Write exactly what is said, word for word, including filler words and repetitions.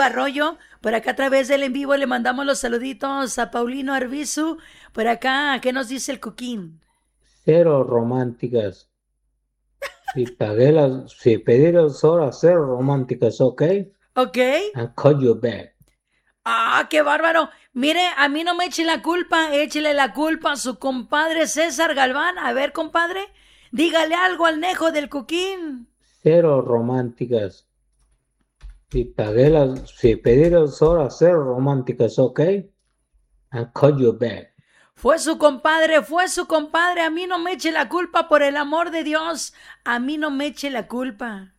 Arroyo. Por acá a través del en vivo le mandamos los saluditos a Paulino Arbizu. Por acá, ¿qué nos dice el Cuquín? Cero románticas. Si pagué las, si pedí las horas, cero románticas, ¿ok? ¿Ok? I'll call you back. Ah, qué bárbaro. Mire, a mí no me eche la culpa, échele la culpa a su compadre César Galván. A ver, compadre, dígale algo al Nejo del Cuquín. Cero románticas. Si pagué las, si pedí las horas, cero románticas, ¿ok? I'll call you back. Fue su compadre, fue su compadre. A mí no me eche la culpa, por el amor de Dios. A mí no me eche la culpa.